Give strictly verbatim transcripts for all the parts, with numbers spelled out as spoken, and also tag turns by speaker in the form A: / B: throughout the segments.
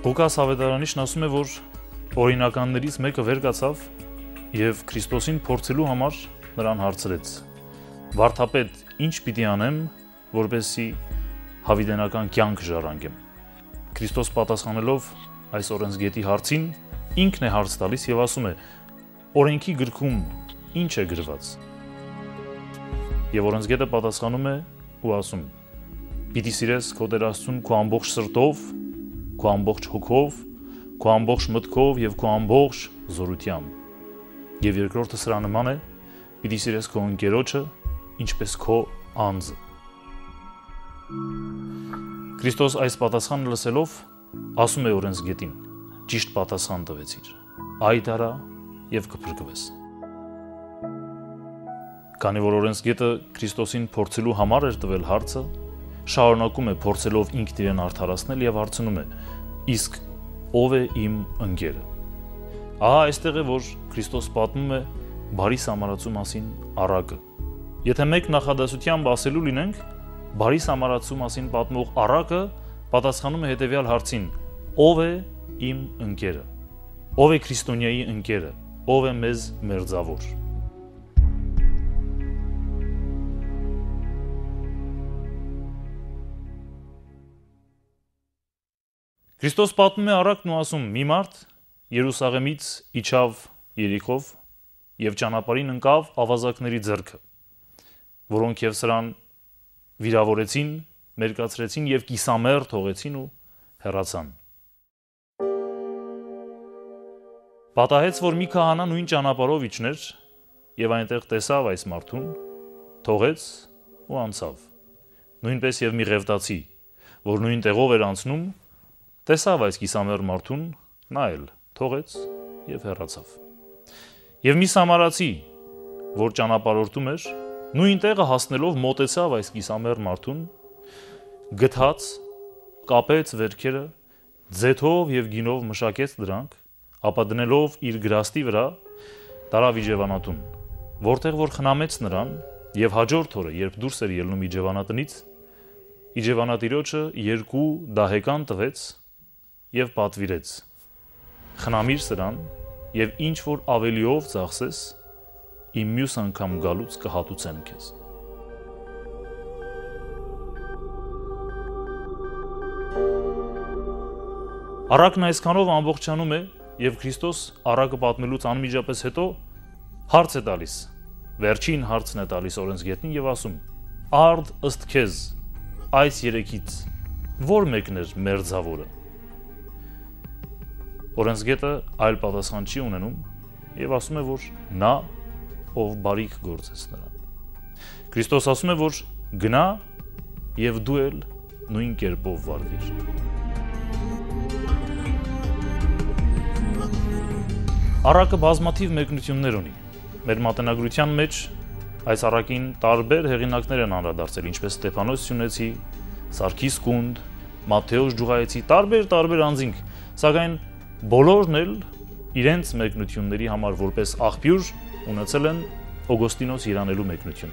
A: Ղուկաս ավետարանիչն ասում է, որ օրինականներից մեկը վեր կացավ եւ Քրիստոսին փորձելու համար նրան հարցրեց. «Վարդապետ, ինչ պիտի անեմ, որպեսզի հավիտենական կյանք ժառանգեմ»։ Քրիստոս պատասխանելով այս օրենսգետի հարցին, ինքն է հարց տալիս եւ ասում է. «Օրենքի գրքում ինչ է գրված»։ Եվ օրենսգետը պատասխանում է ու ասում. «Պիտի սիրես քո Տեր Աստծուն քո ամբողջ սրտով, քո ամբողջ հոգով, քո ամբողջ մտքով եւ քո ամբողջ զորությամբ»։ Եվ երկրորդը սրա նման է. «Պիտի սիրես քո ընկերոջը, ինչպես քո անձը»։ Քրիստոս այս պատասխանը լսելով ասում է օրենսգետին. «Ճիշտ պատասխան տվեցիր, այդ արա եւ կփրկվես»։ Քանի որ օրենսգետը Քրիստոսին փորձելու համար էր տվել հարցը, շարունակում է փորձելով ինքն իրեն արդարացնել եւ հարցնում է. «Իսկ ով է իմ ընկերը»։ Ահա այստեղ է, որ Քրիստոս պատմում է բարի սամարացու մասին առակը։ Եթե մեկ նախադասությամբ ասելու լինենք, բարի սամարացու մասին պատմող առակը պատասխանում է հետեւյալ հարցին. ով է իմ ընկերը, ով է քրիստոնյայի ընկերը, ով է մեզ մերձավոր։ Քրիստոս պատմում է առակն ու ասում. «Մի մարդ Երուսաղեմից իջավ Երիխով եւ ճանապարհին ընկավ ավազակների ձեռքը, որոնք եւ սրան վիրավորեցին, մերկացրեցին եւ կիսամեռ թողեցին ու հեռացան։ Պատահեց, որ մի քահանա նույն ճանապարհով իջներ եւ այնտեղ տեսավ այս մարդուն, թողեց ու անցավ։ Նույնպես եւ մի ղևտացի, որ նույն տեղով էր անցնում, տեսավ այս կիսամեռ մարդուն, նա էլ թողեց եւ հեռացավ։ Եվ մի սամարացի, որ ճանապարհորդում էր, նույն տեղը հասնելով մոտեցավ այս կիսամեռ մարդուն, գթաց, կապեց վերքերը, ձեթով եւ գինով մշակեց դրանք, ապա դնելով իր գրաստի վրա, տարավ իջևանատուն, որտեղ որ խնամեց նրան եւ հաջորդ օրը, երբ դուրս էր ելնում իջևանատնից, իջևանատիրոջը երկու դահեկան տվեց եւ պատվիրեց. «Խնամիր սրան եւ ինչ որ ավելիով ծախսես, իմ մյուս անգամ գալուց կհատուցեմ քեզ»։ Առակն այսքանով ամբողջանում է եւ Քրիստոս առակը պատմելուց անմիջապես հետո հարց է տալիս, վերջին հարցն է տալիս օրենսգետին եւ ասում. «Արդ ըստ քեզ այս երեքից ո՞ր մեկն էր մերձավորը»։ Օրենսգետը այլ պատասխան չի ունենում եւ ասում է, որ նա, ով բարիք գործեց նրան։ Քրիստոս ասում է, որ գնա եւ դու էլ նույն կերպով վարվիր։ Առակը բազմաթիվ մեկնություններ ունի։ Մեր մատենագրության մեջ այս առակին տարբեր հեղինակներ են անդրադարձել, ինչպես Ստեփանոս Սյունեցի, Սարգիս Կունդ, Մատթեոս Ջուղայեցի, տարբեր-տարբեր անձինք, սակայն բոլորն էլ իրենց մեկնությունների համար որպես աղբյուր ունեցել են Օգոստինոս Երանելու մեկնություն։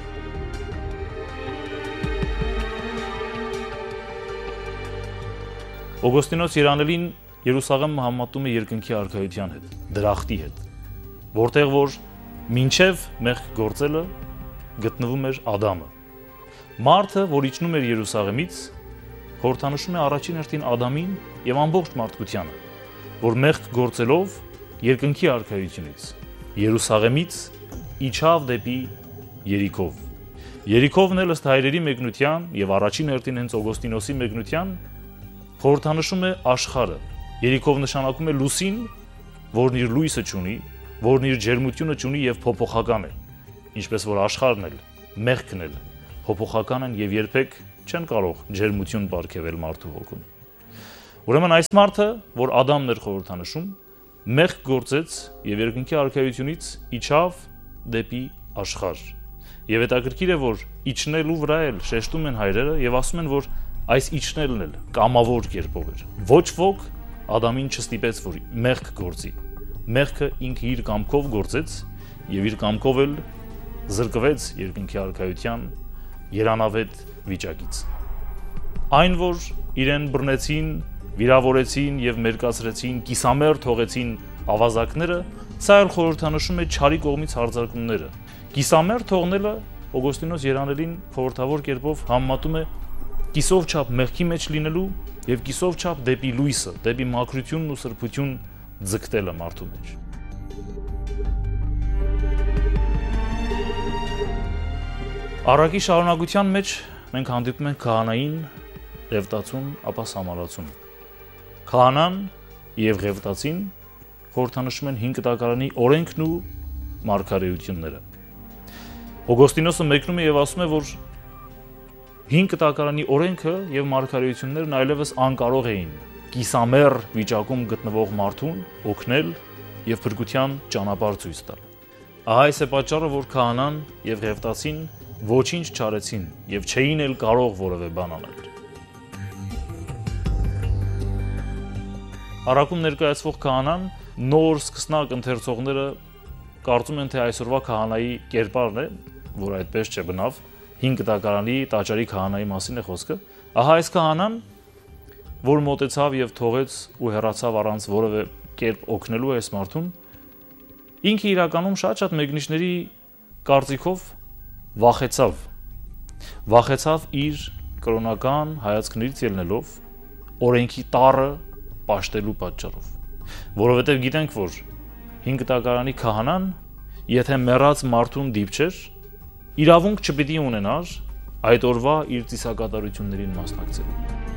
A: Օգոստինոս Երանելին Երուսաղեմը համատում է երկնքի արքայության հետ, դրախտի հետ, որտեղ որ մինչև մեղք գործելը գտնվում էր Ադամը։ Մարդը, որ իջնում էր Երուսաղեմից, խորհրդանշում է առաջին հերթին Ադամին եւ ամբողջ մարդկությանը, որ մեղք գործելով երկնքի արքայությունից Երուսաղեմից իջավ դեպի Երիքով։ Երիքովն էլ ըստ հայրերի մեկնության եւ առաջին հերթին հենց Օգոստինոսի մեկնության խորհրդանշում է աշխարհը։ Երիքով նշանակում է լուսին, որն իր լույսը չունի, որն իր ջերմությունը չունի եւ փոփոխական է, ինչպես որ աշխարհն էլ, մեղքն էլ փոփոխական են եւ երբեք չեն կարող ջերմություն ապարգևել մարդու հոգում։ Ուրեմն այս մարդը, որ Ադամն էր խորհրդանշում, մեղք գործեց եւ երկնքի արքայությունից իջավ դեպի աշխարհ։ Եվ հետաքրքիր է, որ իջնելու վրա էլ շեշտում են հայրերը եւ ասում են, որ այս իջնելն էլ կամավոր կերպով էր։ Ոչ ոք Ադամին չստիպեց, որ մեղք գործի։ Մեղքը ինքը իր կամքով գործեց եւ իր կամքով էլ զրկվեց երկնքի արքայության երանավետ վիճակից։ Այն, որ իրեն բռնեցին, վիրավորեցին եւ մերկացրեցին, կիսամերր թողեցին ավազակները, սա էլ խորհրդանշում է չարի կողմից հարձակումները։ Կիսամերր թողնելը Օգոստինոս Երանելին խորհրդավոր կերպով համեմատում է կիսով չափ մեղքի մեջ լինելու եւ կիսով չափ դեպի լույսը, դեպի մաքրությունն ու սրբություն ձգտելը մարդու մեջ։ Առակի շարունակության մեջ մենք հանդիպում ենք քահանային, Ղևտացուն, ապա Սամարացուն։ Քահանան եւ Ղևտացին խորհրդանշում են հին կտակարանի օրենքն ու մարգարեությունները։ Օգոստինոսը մեկնում է եւ ասում է, որ հին կտակարանի օրենքը եւ մարգարեություններն այլևս անկարող էին կիսամերր վիճակում գտնվող մարդուն օգնել եւ փրկության ճանապարհ ցույց տալ։ Ահա այս է պատճառը, որ քահանան եւ Ղևտացին ոչինչ չարեցին եւ չէին էլ կարող որևէ բան անել։ Առաքում ներկայացվող քահանան նոր սկսնակ ընթերցողները կարծում են, թե այսօրվա քահանայի կերպարն է, որ այդպես չէ բնավ, հին կտակարանի տաճարի քահանայի մասին է խոսքը։ Ահա այս քահանան, որ մոտեցավ եւ թողեց ու հեռացավ առանց որևէ կերպ օգնելու այս մարդուն, ինքը իրականում շատ-շատ մեկնիշների կարծիքով վախեցավ։ Վախեցավ իր կրոնական հայացքներից ելնելով օրենքի տառը պաշտելու պատճառով, որովհետև գիտենք, որ հին կտակարանի քահանան, եթե մեռած մարդուն դիպչեր, իրավունք չպիտի ունենար այդ օրվա իր ծիսակատարություններին մասնակցելու։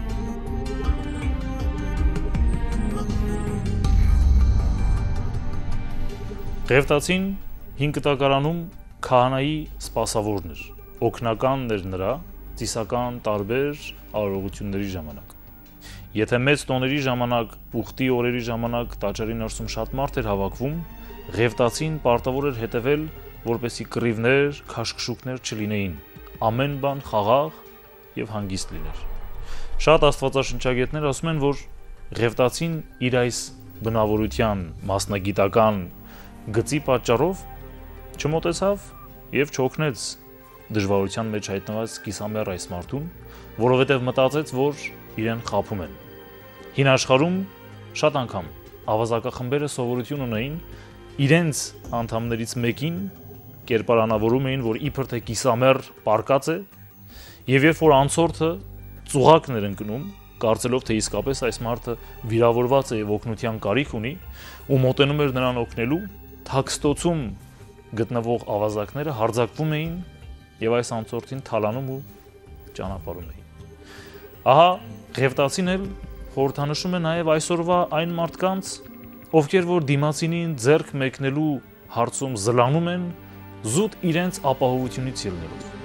A: Ղևտացին հին կտակարանում քահանայի սպասավորն էր, օգնականն էր նրա ծիսական տարբեր արարողությունների ժամանակ։ Եթե մեծ տոների ժամանակ, ուխտի օրերի ժամանակ տաճարի ներսում շատ մարդ էր հավաքվում, Ղևտացին պարտավոր էր հետևել, որպեսզի կռիվներ, քաշքշուկներ չլինեին, ամեն բան խաղաղ եւ հանգիստ լիներ։ Շատ աստվածաշնչագետներ ասում են, որ Ղևտացին իր այս բնավորության մասնագիտական գծի պատճառով չմոտեցավ եւ չօգնեց դժվարության մեջ հայտնված կիսամերր այս մարդուն, որովհետեւ մտածեց, որ իրեն խաբում են։ Հին աշխարհում շատ անգամ ավազակախմբերը սովորություն ունեին իրենց անդամներից մեկին կերպարանավորում էին, որ իբր թե կիսամերր պարկած է, եւ երբ որ անցորդը ծուղակն էր ընկնում, կարծելով թե իսկապես այս մարդը վիրավորված է եւ օգնության կարիք ունի, ու մոտենում էր նրան օգնելու, թաքստոցում գտնվող ավազակները հարձակվում էին եւ այս անցորդին թալանում ու ճանապարհում էին։ Ահա Ղևտացին էլ խորհրդանշում է նաեւ այսօրվա այն մարդկանց, ովքեր որ դիմացինին ձեռք մեկնելու հարցում զլանում են, զուտ իրենց ապահովությունից ելնելով։